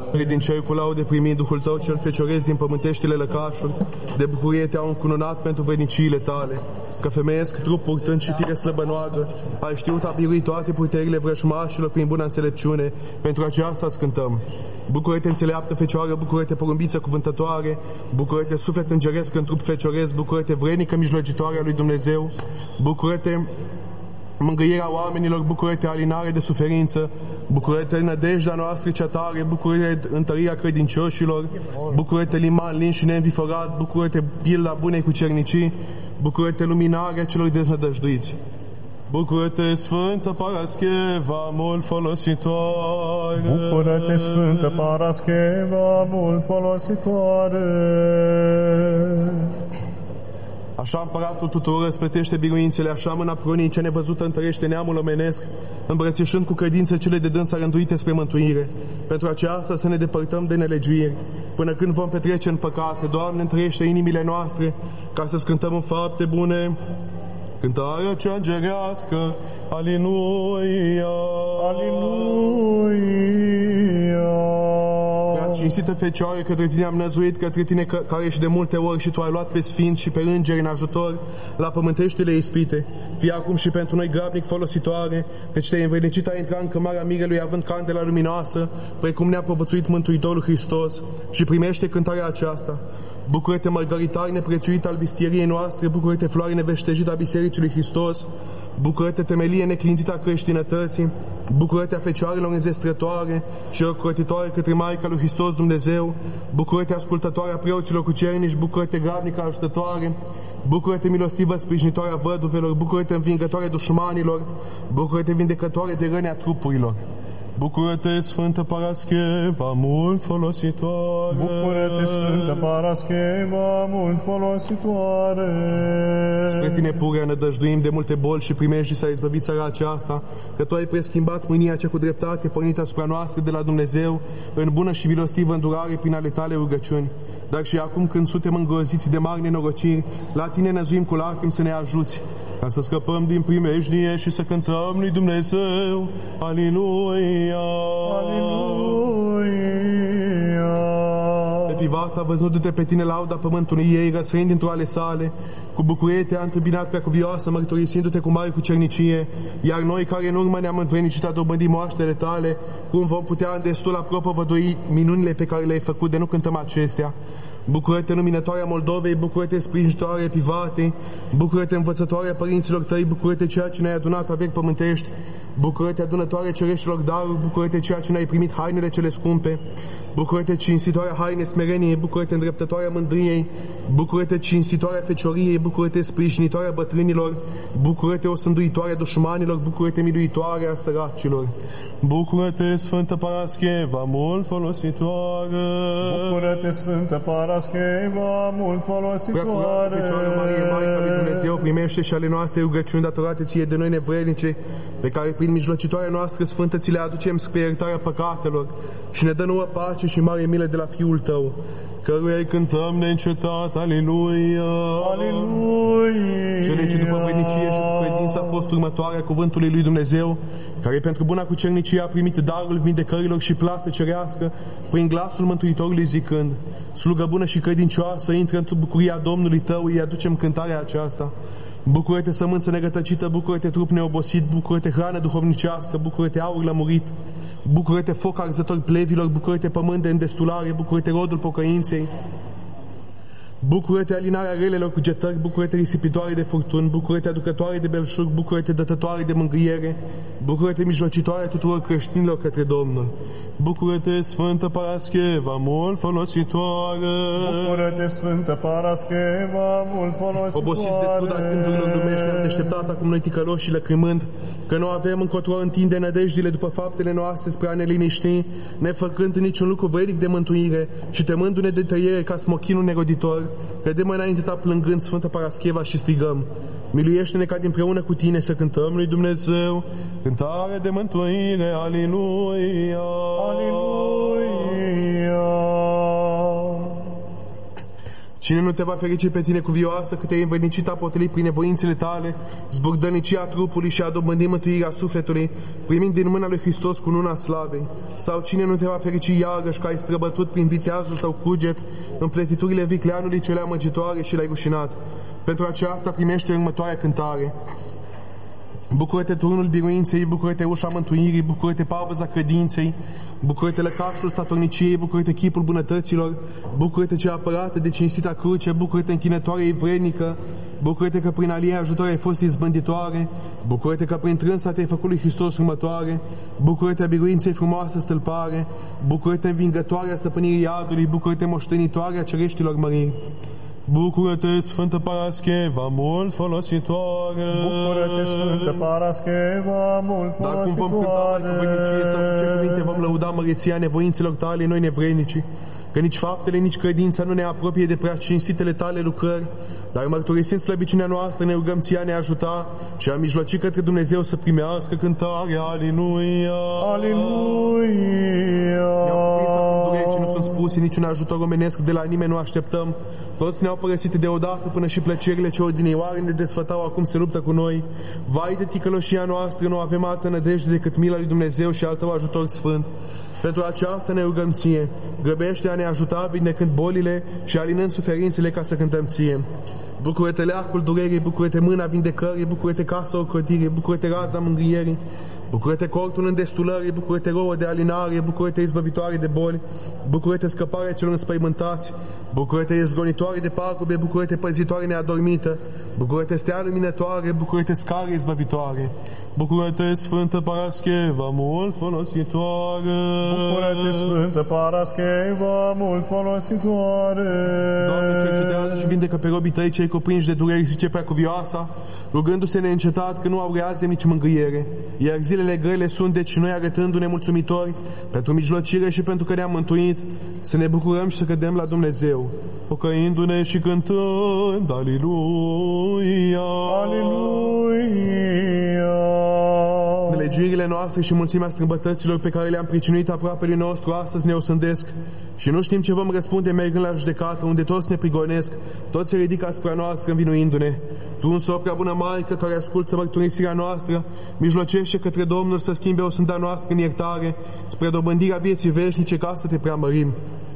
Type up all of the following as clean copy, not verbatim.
Din cer cu laude primi Duhul Tău cel fecioresc din pământeștile lăcașuri, de bucurie Te-au încununat pentru vredniciile Tale. Că femeiesc trup purtând și fire slăbănoagă, ai știut a birui toate puterile vrășmașilor prin bună înțelepciune, pentru aceasta îți cântăm. Bucură-te înțeleaptă fecioară, bucură-te porumbiță cuvântătoare, bucură-te suflet îngeresc în trup fecioresc, bucură-te vrednică mijlocitoare a lui Dumnezeu, bucură-te mângâierea oamenilor, bucură-te alinare de suferință, bucură-te nădejdea noastră cea tare, bucură-te întărirea credincioșilor, bucură-te liman lin și neînviforat, bucură-te pilda bunei cucernicii, bucură-te luminarea celor deznădăjduiți. Bucură-te, Sfântă Parascheva, mult folositoare! Bucură-te, Sfântă Parascheva, mult folositoare! Așa împăratul tuturor răsplătește biruințele, așa mâna pronii cea nevăzută întărește neamul omenesc, îmbrățișând cu credință cele de dânsa rânduite spre mântuire. Pentru aceasta să ne depărtăm de nelegiuiri, până când vom petrece în păcate. Doamne, întărește inimile noastre, ca să cântăm în fapte bune cântarea cea îngerească. Aleluia! Aleluia! Prea cinstită Fecioară, către Tine am năzuit, către Tine care ești de multe ori și Tu ai luat pe sfinți și pe îngeri în ajutor la pământeștile ispite. Fie acum și pentru noi grabnic folositoare, căci Te-ai învrednicit a intra în cămara mirelui având candela luminoasă, precum ne-a povățuit Mântuitorul Hristos, și primește cântarea aceasta. Bucură-te, mărgăritar neprețuit al vistieriei noastre, bucură-te, floare neveștejită a Bisericii lui Hristos, bucură-te, temelie neclintită a creștinătății, bucură-te a fecioarelor înzestrătoare și ocrotitoare către Maica lui Hristos Dumnezeu, bucură-te, ascultătoare a preoților cucernici, bucură-te, grabnică ajutătoare, bucură-te, milostivă sprijinitoare a văduvelor, bucură-te, învingătoare dușmanilor, bucură-te, vindecătoare de răni a trupurilor. Bucură-te, Sfântă Parascheva, mult folositoare! Bucură-te, Sfântă Parascheva, mult folositoare! Spre Tine purea nădăjduim de multe boli și primești să ai izbăvit țara aceasta, că Tu ai preschimbat mânia cea cu dreptate pornită asupra noastră de la Dumnezeu, în bună și milostivă îndurare prin ale Tale rugăciuni. Dar și acum, când suntem îngroziți de mari nenorociri, la Tine năzuim cu lacrimi să ne ajuți, ca să scăpăm din primejdie și să cântăm lui Dumnezeu. Aleluia! Aleluia! Epivata, văzându-te pe Tine lauda pământului ei, răsfăind dintr-o ale sale, cu bucurie Te-a întâmpinat preacuvioasă, mărturisindu-te cu mare cucernicie, iar noi, care în urmă ne-am învrednicit a dobândi moaștele Tale, cum vom putea în destul a propovădui minunile pe care le-ai făcut, de nu cântăm acestea. Bucură-te, luminătoarea Moldovei, bucură-te, sprijinitoare Epivatei, bucură-te, învățătoarea părinților Tăi, bucură-te, ceea ce ne-ai adunat averi pământești, bucură-te, adunătoare cereștilor daruri, bucură-te, ceea ce ne-ai primit hainele cele scumpe, bucură-te, cinstitoarea haine smereniei, bucură-te, îndreptătoarea mândriei, bucură-te, cinstitoarea fecioriei, bucură-te, sprijinitoarea bătrânilor, bucură-te, osânduitoarea dușmanilor, bucură-te, miluitoarea săracilor. Bucură-te, Sfântă Parascheva, mult folositoare! Bucură-te, Sfântă Parascheva, mult folositoare! Preacurată Fecioară Marie, Maica lui Dumnezeu, primește și ale noastre rugăciuni datorate Ție de noi nevrednice, pe care prin mijlocitoarea noastră sfântă Ți le aducem spre iertarea păcatelor, și ne dă nouă pace și mare milă de la Fiul Tău, căruia îi cântăm neîncetat. Aleluia! Aleluia! Cele ce după vrednicie și cu credință a fost următoarea cuvântului lui Dumnezeu, care pentru buna cucernicie a primit darul vindecărilor și plată cerească, prin glasul Mântuitorului zicând: slugă bună și credincioasă, intră într-o bucuria Domnului tău, îi aducem cântarea aceasta. Bucură-te, sămânță negătăcită, bucură-te, trup neobosit, bucură-te, hrană duhovnicească, bucură-te, aur lămurit, bucură-te, foc arzător plevilor, bucură-te, pământ de îndestulare, bucură-te, rodul pocăinței, bucură-te, alinarea relelor cugetări, bucură-te, risipitoare de furtuni, bucură-te, aducătoare de belșug, bucură-te, dătătoare de mângâiere, bucură-te, mijlocitoare tuturor creștinilor către Domnul. Bucură-te, Sfântă Parascheva, mult folositoare! Bucură-te, Sfântă Parascheva, mult folositoare! Obosiți de truda gândurilor lumești, ne-am deșteptat acum noi ticăloși și lăcrimând, că nu avem încotro întinde nădejdile după faptele noastre spre a ne liniști, nefăcând niciun lucru vrednic de mântuire și temându-ne de tăiere ca smochinul negoditor, credem înainte ta plângând, Sfântă Parascheva, și strigăm: miluiește-ne ca dinpreună cu tine să cântăm lui Dumnezeu cântare de mântuire. Aleluia! Aleluia! Cine nu te va ferici pe tine cu vioasă, că te-ai învrednicit a potolit prin nevoințele tale, zburdănicia trupului și a dobândit mântuirea sufletului, primind din mâna lui Hristos cununa slavei? Sau cine nu te va ferici iarăși, că ai străbătut prin viteazul tău cuget împletiturile vicleanului cele amăgitoare și l-ai rușinat? Pentru aceasta primește următoarea cântare. Bucură-te turnul biruinței, bucură-te ușa mântuirii, bucură-te pavăza credinței, bucură-te lăcașul statorniciei, bucură-te chipul bunătăților, bucură-te cea apărată de cinstita cruce, bucură-te închinătoare evrednică, bucură-te că prin alia ajutor ai fost izbânditoare, bucură-te că prin trânsa te-ai făcut lui Hristos următoare, bucură-te a biruinței frumoasă stâlpare, bucură-te învingătoare a stăpânirii iadului, bucură-te moștenitoare a cereștilor măriri. Bucură-te, Sfântă Parascheva, mult folositoare! Bucură-te, Sfântă Parascheva, mult Dar cum vom folositoare! cânta mai cu vrednicie sau cu ce cuvinte vom lăuda măreția nevoințelor tale, noi nevrednici? Că nici faptele, nici credința nu ne apropie de prea cinstitele tale lucrări, dar mărturisind slăbiciunea noastră, ne rugăm ție a ne ajuta și a mijloci către Dumnezeu să primească cântarea. Aliluia! Aliluia! Ne-au prins acum dureri ce nu sunt spuse, niciun ajutor omenesc de la nimeni nu așteptăm. Toți ne-au părăsit deodată, până și plăcerile ce odinioare ne desfătau acum se luptă cu noi. Vai de ticăloșia noastră, nu avem altă nădejde decât mila lui Dumnezeu și al tău ajutor sfânt. Pentru aceasta ne rugăm ție, grăbește a ne ajuta vindecând bolile și alinând suferințele ca să cântăm ție. Bucură-te leacul durerii, bucură-te mâna vindecării, bucură-te casa ocrotirii, bucură-te raza mângâierii, bucură-te cortul îndestulării, bucură-te rouă de alinare, bucură-te izbăvitoare de boli, bucură-te scăparea celor înspăimântați, bucură-te izgonitoare de pagube, bucură-te păzitoare neadormită, bucură-te stea luminătoare, bucură-te scară izbăvitoare. Bucură-te, Sfântă Parascheva, mult folositoare! Bucură-te, Sfântă Parascheva, mult folositoare! Doamne, cercetează și vindecă pe robii tăi cei cuprinși de dureri, zice Preacuvioasa, rugându-se neîncetat că nu au reaze nici mângâiere. Iar zilele grele sunt, deci noi arătându-ne mulțumitori pentru mijlocire și pentru că ne-am mântuit, să ne bucurăm și să cădem la Dumnezeu, pocăindu-ne și cântând Aliluia! Aliluia! Nelegiuirile noastre și mulțimea strâmbătăților pe care le-am pricinuit aproapelui nostru astăzi ne osândesc și nu știm ce vom răspunde mergând la judecată, unde toți ne prigonesc, toți se ridică asupra noastră învinuindu-ne. Tu însă, o prea bună Maică, care ascultă mărturisirea noastră, mijlocește către Domnul să schimbe o sânda noastră în iertare, spre dobândirea vieții veșnice, ca să te preamărim.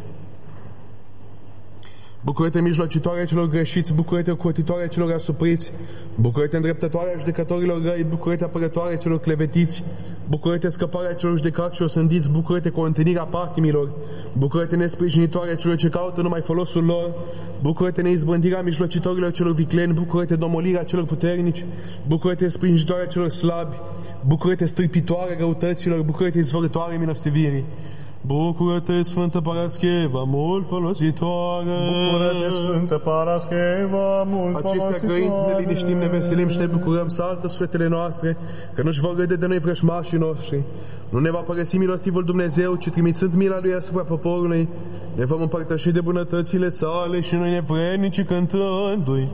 Bucură-te, mijlocitoare celor greșiți, bucură-te, ocrotitoare celor asupriți, bucură-te, îndreptătoarea judecătorilor răi, bucură-te, apărătoare celor clevetiți, bucură-te, scăparea celor judecați și osândiți, bucură-te, contenirea patimilor, bucură-te, nesprijinitoare celor ce caută numai folosul lor, bucură-te, neizbândirea mijlocitorilor celor vicleni, bucură-te, domolirea celor puternici, bucură-te, sprijinitoarea celor slabi, bucură-te, strâipitoare răutăților, bucură-te, izvorătoare milostivirii. Bucură-te, Sfântă Parascheva, mult folositoare! Bucură-te, Sfântă Parascheva, mult folositoare! Acestea grăind ne liniștim, ne veselim și ne bucurăm, saltă sufletele noastre, că nu-și vor râde de noi vrășmașii noștri. Nu ne va părăsi milostivul Dumnezeu, ci trimițând mila Lui asupra poporului, ne vom împărtăși de bunătățile sale și noi nevrednici cântându-i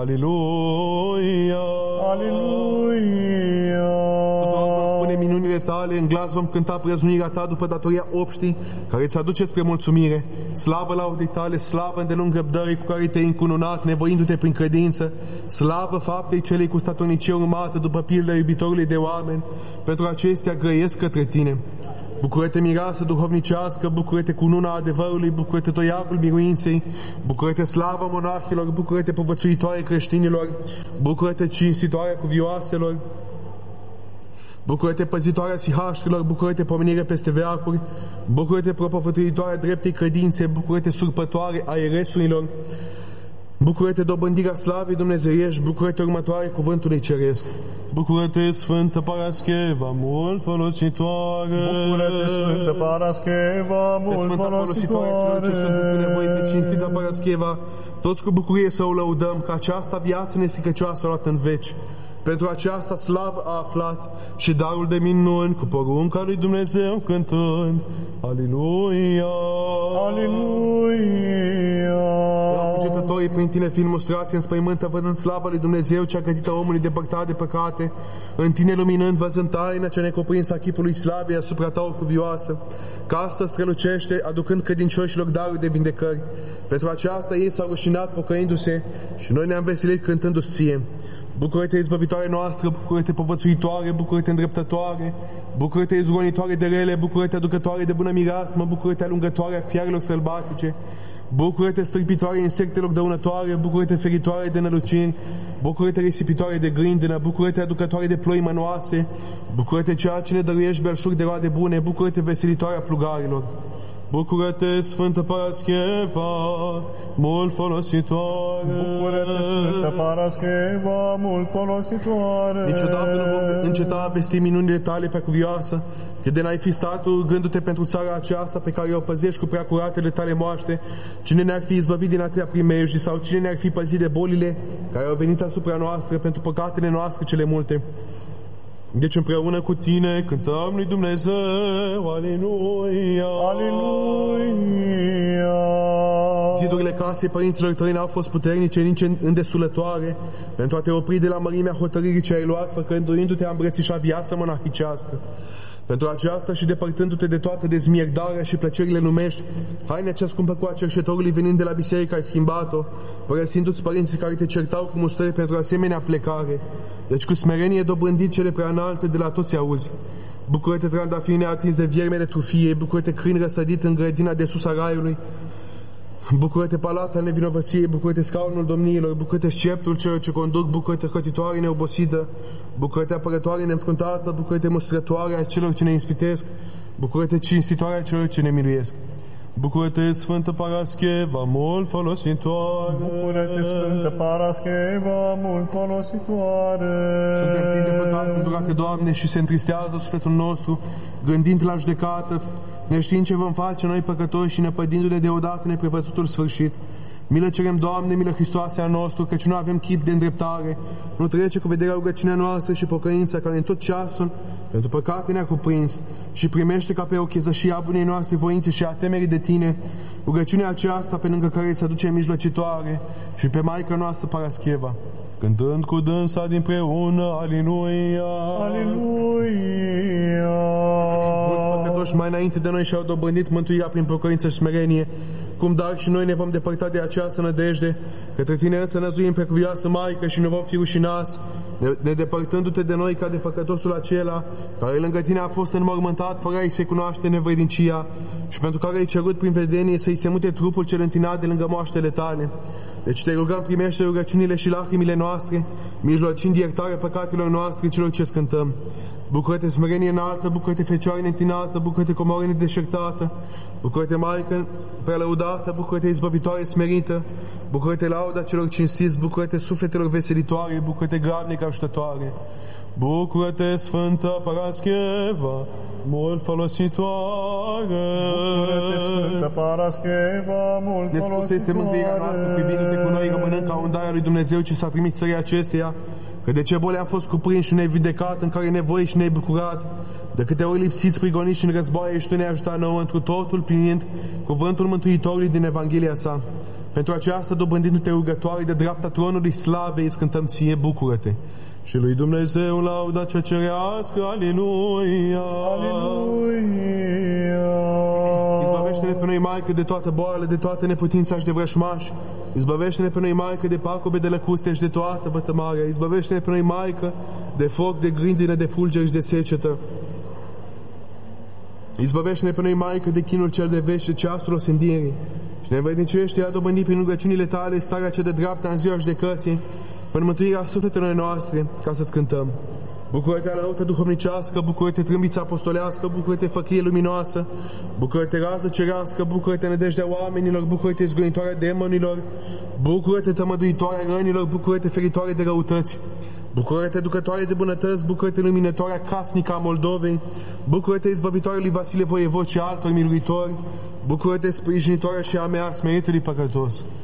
Aliluia! Aliluia! Spune minunile tale, în glas vom cânta prăzunirea ta după datoria obștii care îți aduce spre mulțumire. Slavă laudei tale, slavă îndelung răbdării cu care te-ai încununat, nevoindu-te prin credință, slavă faptei celei cu statornicie urmată după pilda iubitorului de oameni, pentru acestea grăiesc către tine. Bucură-te, mireasă duhovnicească, bucură-te cu cununa adevărului, bucură-te, toiacul biruinței, bucură-te, slava monahilor, bucură-te, povățuitoare creștinilor, bucură-te, cinstitoarea cuvioaselor, bucură-te, păzitoarea sihaștilor, bucură-te, pomenire peste veacuri, bucură-te, propovăduitoarea dreptei credințe, bucură-te, surpătoare a eresurilor, bucură-te, dobândirea slavei dumnezeiești, bucură-te, următoare cuvântului ceresc. Bucură-te, Sfântă Parascheva, mult folositoare! Bucură-te, Sfântă Parascheva, mult folositoare! Celor ce sunt cu nevoie pe cinstita Parascheva, toți cu bucurie să o lăudăm, că aceasta viață nestricăcioasă a luat în veci. Pentru aceasta slavă a aflat și darul de minuni cu porunca lui Dumnezeu cântând Aliluia! Aliluia! noi, prin Tine fiind mustrați, înspăimântă, văzând slava lui Dumnezeu, cea gătită omului depărtat de păcate, în Tine luminând, văzând taina cea necuprinsă a chipului slavei asupra Ta o cuvioasă, că asta strălucește, aducând credincioșilor daruri de vindecări. Pentru aceasta ei s-au rușinat pocăindu-se și noi ne-am veselit cântându-ți Ție. Bucură-te, izbăvitoare noastră, bucură-te, povățuitoare, bucură-te, îndreptătoare, bucură-te, izgonitoare de rele, bucură-te, aducătoare de bună mireasmă, bucură-te, alungătoare a fiarelor sălbatice, bucură-te, strâmitoare insectelor dăunătoare, bucură-te, feritoare de năluciri, bucură-te, risipitoare de grindină, bucură-te, aducătoare de ploi mănoase, bucură-te, ceea ce ne dăruiești belșug de roade bune, bucură-te, veselitoare a plugarilor. Bucură-te, Sfântă Parascheva, mult folositoare. Bucură-te, Sfântă Parascheva, mult folositoare. Niciodată nu vom înceta a vesti minunile Tale prea cuvioasă, că de n-ai fi stat rugându-te pentru țara aceasta pe care o păzești cu prea curatele Tale moaște, cine ne-ar fi izbăvit din atâtea primejdii sau cine ne-ar fi păzit de bolile care au venit asupra noastră pentru păcatele noastre cele multe. Deci împreună cu Tine cântăm lui Dumnezeu, Aleluia! Aleluia! Zidurile casei părinților Tăi n-au fost puternice, nici îndestulătoare, pentru a Te opri de la mărimea hotărârii ce ai luat, făcându-te a îmbrățișa viața monahicească. Pentru aceasta și depărtându-te de toată dezmierdarea și plăcerile lumești, hainea cea scumpă cu a cerșetorului venind de la biserică ai schimbat-o, părăsindu-ți părinții care te certau cu mustrări pentru asemenea plecare. Deci cu smerenie dobândit cele prea înalte de la toți auzi. Bucură-te, trandafir neatins de viermele trufiei, bucură-te, crin răsădit în grădina de sus a raiului, bucură-te, palat al nevinovăției, bucură-te, scaunul domniilor, bucură-te, sceptrul celor ce conduc, bucură-te, hătitoare neobosită, bucură-te, apărătoare neînfruntată, bucură-te, mustrătoare a celor ce ne ispitesc, bucură-te, cinstitoare a celor ce ne miluiesc. Bucură-te, Sfântă Parascheva, mult folositoare. Bucură-te, Sfântă Parascheva, mult folositoare. Suntem plini de păcat, îndurate, Doamne, și se întristează sufletul nostru, gândind la judecată, neștiind ce vom face noi păcătoși și năpădindu-ne deodată neprevăzutul sfârșit. Milă cerem, Doamne, milă Hristoase a nostru, căci nu avem chip de îndreptare. Nu trece cu vederea rugăciunea noastră și pocăința care în tot ceasul pentru păcate ne-a cuprins, și primește ca pe o chezășie a bunei noastre voințe și a temerii de Tine rugăciunea aceasta pe lângă care îți aduce mijlocitoare și pe Maica noastră Parascheva, cântând cu dânsa dinpreună, Aleluia! Aleluia! Mulți păcătoși mai înainte de noi și-au dobândit mântuirea prin pocăință și smerenie, cum dar și noi ne vom depărta de această nădejde. Către Tine însă năzuim pe cuvioasă Maică și nu vom fi rușinați, ne depărtându-Te de noi ca de păcătosul acela care lângă Tine a fost înmormântat fără a-i se cunoaște nevrednicia și pentru care ai cerut prin vedenie să-i se mute trupul cel întinat de lângă moaștele Tale. Deci Te rugăm, primește rugăciunile și lacrimile noastre, mijlocind iertarea păcatelor noastre celor ce scântăm. Bucură-te, smerenie înaltă, bucură-te, Fecioară neîntinată, bucură-te, comoară nedeșertată, bucură-te, Maică prelăudată, bucură-te, izbăvitoare smerită, bucură-te, lauda celor cinstiți, bucură-te, sufletelor veselitoare, bucură-te, grabnică ajutătoare. Bucură-te, Sfântă Parascheva, mult folositoare. Bucură-te, Sfântă Parascheva, mult folositoare. Nespusă este mântuirea noastră, privindu-te cu noi, rămânând ca un dar al lui Dumnezeu ce s-a trimis țării acesteia, că de ce boli am fost cuprinși și ne-ai vindecat, în care nevoi și ne-ai bucurat, de câte ori lipsiți, prigoniți și în războaie, și Tu ne-ai ajutat nouă întru totul, plinind cuvântul Mântuitorului din Evanghelia Sa. Pentru aceasta, dobândindu-te rugătoare de dreapta tronului slavei, îți cântăm Ție, bucură-te. Și lui Dumnezeu lauda cea cerească, Aleluia! Aleluia! Izbăvește-ne pe noi, Maică, de toată boală, de toată neputința și de vrășmași. Izbăvește-ne pe noi, Maică, de pacobe, de lăcuste și de toată vătămarea. Izbăvește-ne pe noi, Maică, de foc, de grindină, de fulgeri și de secetă. Izbăvește-ne pe noi, Maică, de chinul cel de vești și ceasul osândirii. Și ne învrednicește a dobândi prin rugăciunile Tale starea cea de dreaptă în ziua judecății, până mântuirea sufletelor noastre, ca să-ți cântăm. Bucură-te, alăută duhovnicească, bucură-te, trâmbița apostolească, bucură-te, făclie luminoasă, bucură-te, rază cerească, bucură-te, nădejdea oamenilor, bucură-te, izgonitoarea demonilor, bucură-te, tămăduitoarea rănilor, bucură-te, feritoare de răutăți, bucură-te, ducătoare de bunătăți, bucură-te, luminătoarea casnică a Moldovei, bucură-te, izbăvitoare lui Vasile Voievod și altor miluitori, bucură-te, sprijinitoarea și a mea smeritului păcătos.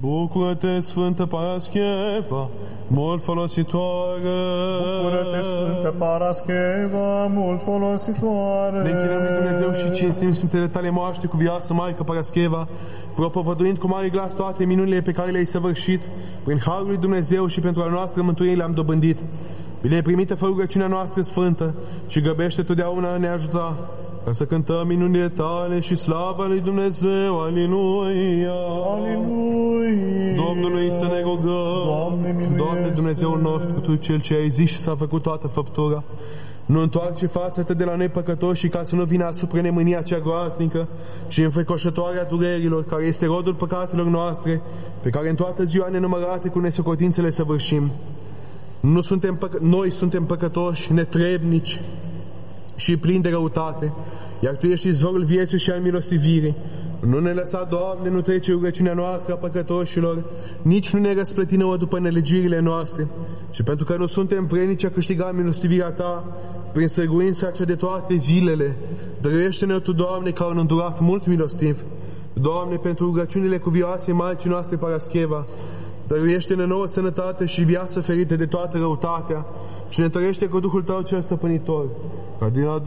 Bucură-te, Sfântă Parascheva, mult folositoare! Bucură-te, Sfântă Parascheva, mult folositoare! Ne închinăm lui Dumnezeu și cinstim Sfântele tale moaște cu viață, Maică Parascheva, propovăduind cu mare glas toate minunile pe care le-ai săvârșit, prin harul lui Dumnezeu și pentru a noastră mântuire le-am dobândit. Bine primită fă rugăciunea noastră sfântă și grăbește totdeauna a ne ajuta, ca să cântăm minunile tale și slava lui Dumnezeu. Aleluia! Aleluia! Domnului să ne rugăm. Doamne Dumnezeul nostru, Tu Cel ce ai zis și s-a făcut toată făptura, nu întoarce fața-te de la noi păcătoși, ca să nu vină asupra ne mânia cea groaznică și înfricoșătoarea durerilor, care este rodul păcatelor noastre, pe care în toată ziua nenumărate cu nesocotințele săvârșim. Noi suntem păcătoși, netrebnici și plini de răutate, iar Tu ești izvorul vieții și al milostivirii. Nu ne lăsa, Doamne, nu trece rugăciunea noastră a păcătoșilor, nici nu ne răsplăti nouă după nelegiurile noastre. Și pentru că nu suntem vrednici a câștiga milostivirea Ta, prin săruința cea de toate zilele, dăruiește-ne Tu, Doamne, ca un îndurat mult milostiv. Doamne, pentru rugăciunile cuvioase Maicii noastre Parascheva, dăruiește-ne nouă sănătate și viață ferită de toată răutatea și ne întărește cu Duhul Tău cel stăpânitor, ca din